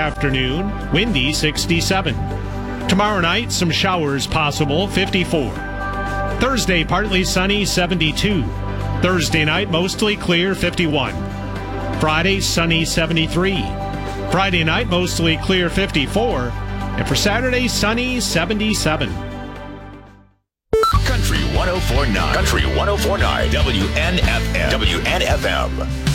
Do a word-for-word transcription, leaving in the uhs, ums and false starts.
afternoon, windy sixty-seven. Tomorrow night, some showers possible, fifty-four. Thursday, partly sunny, seventy-two. Thursday night, mostly clear, fifty-one. Friday, sunny, seventy-three. Friday night, mostly clear, fifty-four. And for Saturday, sunny, seventy-seven. Country one oh four point nine. Country one oh four point nine. W N F M. W N F M.